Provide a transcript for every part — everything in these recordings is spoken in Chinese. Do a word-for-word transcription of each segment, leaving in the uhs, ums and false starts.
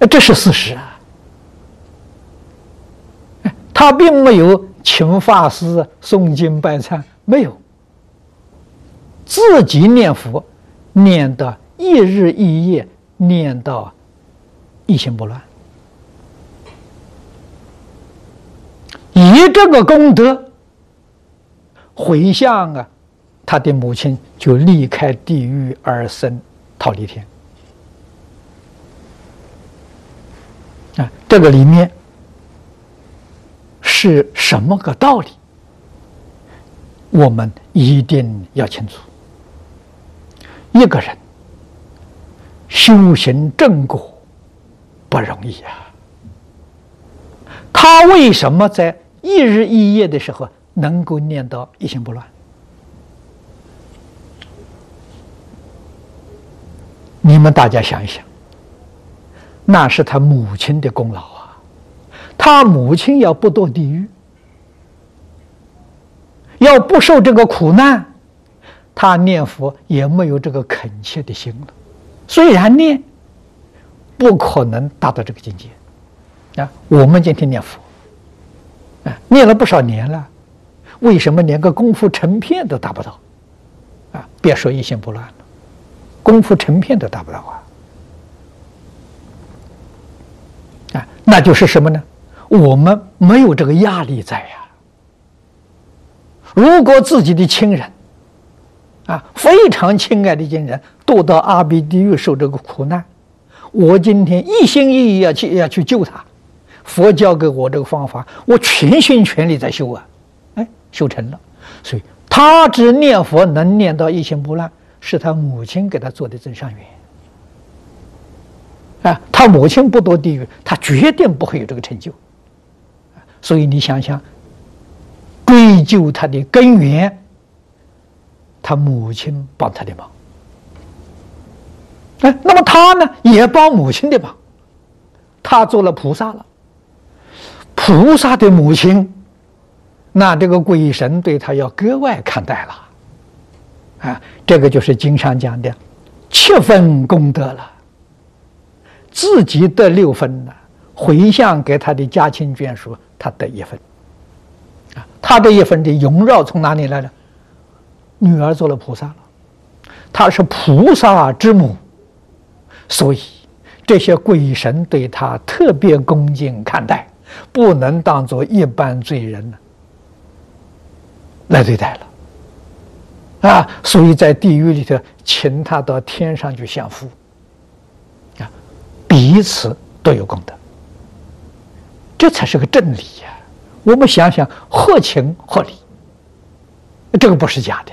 这是事实啊。他并没有请法师诵经拜忏，没有，自己念佛，念到一日一夜，念到一心不乱，以这个功德回向啊，他的母亲就离开地狱而生忉利天啊。这个里面是什么个道理？我们一定要清楚。一个人修行正果不容易啊，他为什么在一日一夜的时候能够念到一心不乱？你们大家想一想，那是他母亲的功劳啊！他母亲要不堕地狱，要不受这个苦难，他念佛也没有这个恳切的心了。虽然念，不可能达到这个境界啊！我们今天念佛啊，念了不少年了，为什么连个功夫成片都达不到啊？别说一心不乱了，功夫成片都达不到啊！啊，那就是什么呢？我们没有这个压力在呀。如果自己的亲人啊，非常亲爱的亲人堕到阿鼻地狱受这个苦难，我今天一心一意要去要去救他，佛教给我这个方法，我全心全力在修啊，哎，修成了。所以他只念佛能念到一心不乱，是他母亲给他做的增上缘啊。他母亲不堕地狱，他决定不会有这个成就。所以你想想，追究他的根源，他母亲帮他的忙，哎，那么他呢也帮母亲的忙，他做了菩萨了。菩萨的母亲，那这个鬼神对他要格外看待了，啊，这个就是经上讲的七分功德了，自己得六分了，回向给他的家亲眷属，他得一分，啊，他的一分的荣耀从哪里来的？女儿做了菩萨了，她是菩萨之母，所以这些鬼神对她特别恭敬看待，不能当作一般罪人来对待了，啊，所以在地狱里头请他到天上去享福，啊，彼此都有功德，这才是个真理呀！我们想想，合情合理，这个不是假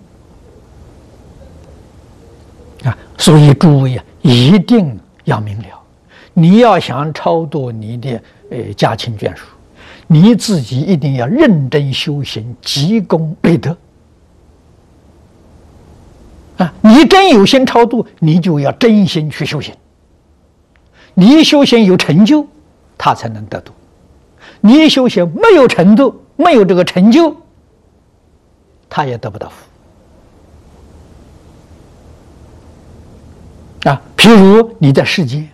的啊！所以诸位啊，一定要明了，你要想超度你的呃家亲眷属，你自己一定要认真修行，积功累德啊！你真有心超度，你就要真心去修行。你修行有成就，他才能得度；你修行没有程度，没有这个成就，他也得不到福啊。譬如你在世间，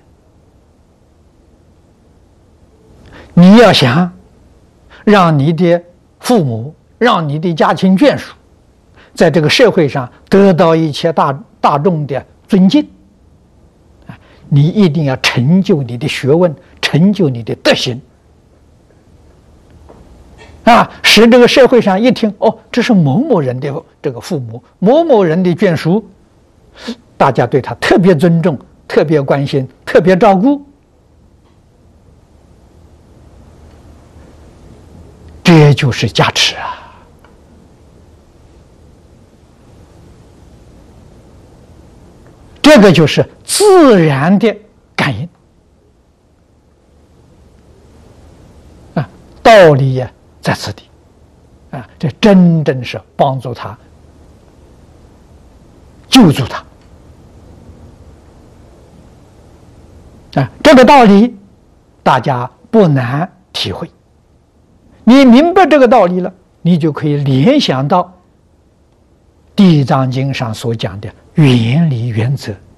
你要想让你的父母、让你的家亲眷属在这个社会上得到一切大大众的尊敬，你一定要成就你的学问，成就你的德行啊，使这个社会上一听，哦，这是某某人的这个父母，某某人的眷属，大家对他特别尊重，特别关心，特别照顾，这就是加持啊！这个就是自然的感应啊，道理呀在此地啊，这真正是帮助他、救助他啊，这个道理大家不难体会。你明白这个道理了，你就可以联想到《地藏经》上所讲的原理原则，